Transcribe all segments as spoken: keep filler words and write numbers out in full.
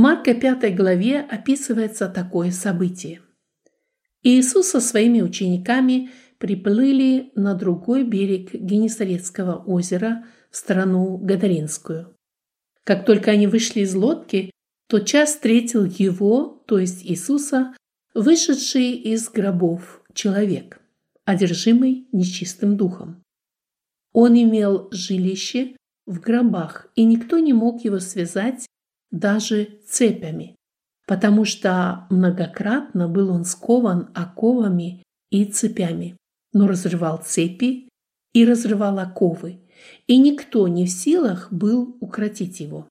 Марка пятой главе описывается такое событие. Иисус со своими учениками приплыли на другой берег Генесарецкого озера в страну Гадаринскую. Как только они вышли из лодки, тотчас встретил его, то есть Иисуса, вышедший из гробов человек, одержимый нечистым духом. Он имел жилище в гробах, и никто не мог его связать даже цепями, потому что многократно был он скован оковами и цепями, но разрывал цепи и разрывал оковы, и никто не в силах был укротить его.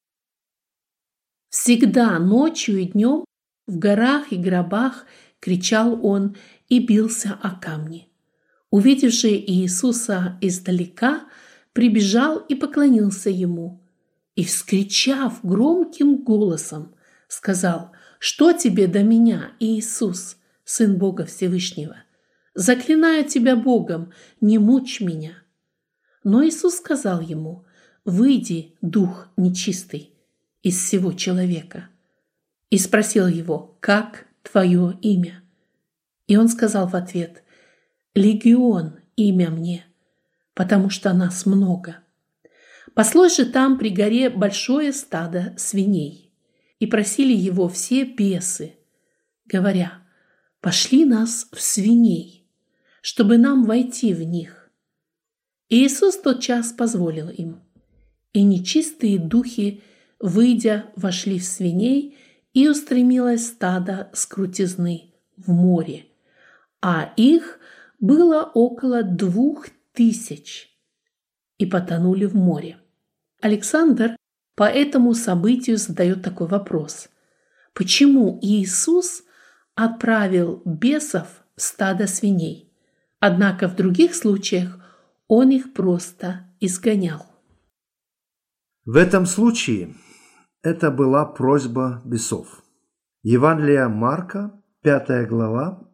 Всегда ночью и днем в горах и гробах кричал он и бился о камни. Увидевший Иисуса издалека, прибежал и поклонился ему, и, вскричав громким голосом, сказал: «Что тебе до меня, Иисус, Сын Бога Всевышнего? Заклинаю тебя Богом, не мучь меня». Но Иисус сказал ему: «Выйди, дух нечистый, из всего человека». И спросил его: «Как твое имя?» И он сказал в ответ: «Легион имя мне, потому что нас много». Паслось же там при горе большое стадо свиней, и просили его все бесы, говоря: «Пошли нас в свиней, чтобы нам войти в них». И Иисус тотчас позволил им, и нечистые духи, выйдя, вошли в свиней, и устремилось стадо с крутизны в море, а их было около двух тысяч, и потонули в море. Александр по этому событию задает такой вопрос: почему Иисус отправил бесов в стадо свиней, однако в других случаях он их просто изгонял? В этом случае это была просьба бесов. Евангелие Марка, пятая глава,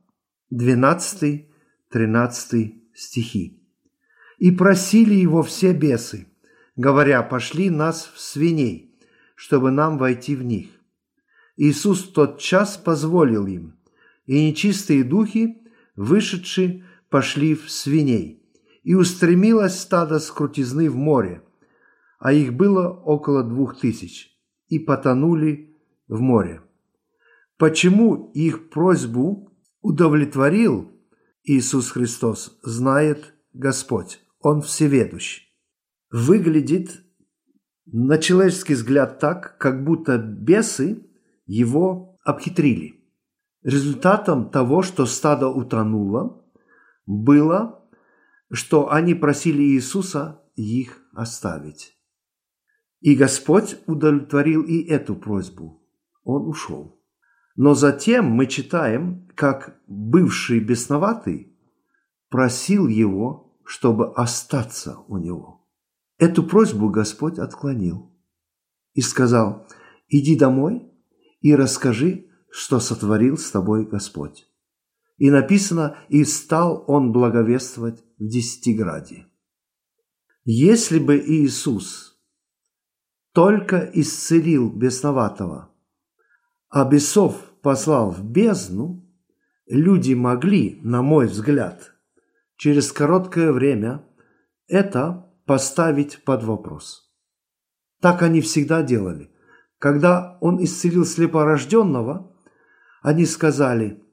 двенадцатый-тринадцатый стихи. «И просили его все бесы, говоря: пошли нас в свиней, чтобы нам войти в них. Иисус тотчас позволил им, и нечистые духи, вышедшие, пошли в свиней, и устремилось стадо с крутизны в море, а их было около двух тысяч, и потонули в море». Почему их просьбу удовлетворил Иисус Христос, знает Господь. Он всеведущ. Выглядит на человеческий взгляд так, как будто бесы его обхитрили. Результатом того, что стадо утонуло, было, что они просили Иисуса их оставить. И Господь удовлетворил и эту просьбу. Он ушел. Но затем мы читаем, как бывший бесноватый просил его, чтобы остаться у него. Эту просьбу Господь отклонил и сказал: «Иди домой и расскажи, что сотворил с тобой Господь». И написано: «И стал он благовествовать в Десятиграде». Если бы Иисус только исцелил бесноватого, а бесов послал в бездну, люди могли, на мой взгляд, через короткое время это поставить под вопрос. Так они всегда делали. Когда он исцелил слепорожденного, они сказали: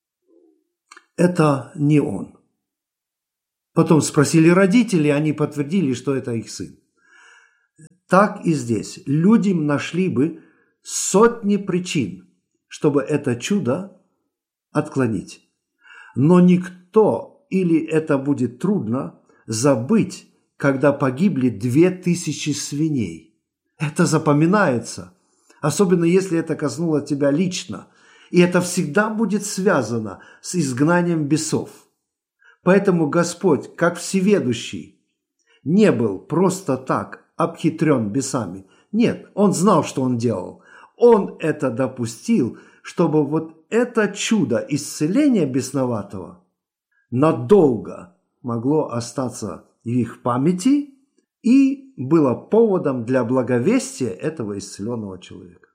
это не он. Потом спросили родителей, они подтвердили, что это их сын. Так и здесь. Люди нашли бы сотни причин, чтобы это чудо отклонить. Но никто, или это будет трудно, забыть, когда погибли две тысячи свиней. Это запоминается, особенно если это коснуло тебя лично. И это всегда будет связано с изгнанием бесов. Поэтому Господь, как всеведущий, не был просто так обхитрен бесами. Нет, Он знал, что Он делал. Он это допустил, чтобы вот это чудо исцеления бесноватого надолго могло остаться в их памяти и было поводом для благовестия этого исцеленного человека.